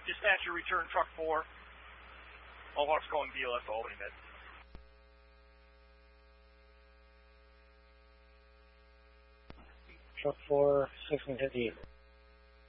Dispatcher, return truck 4. Mohawk's calling BLS Albany Med. Truck 4, 1658.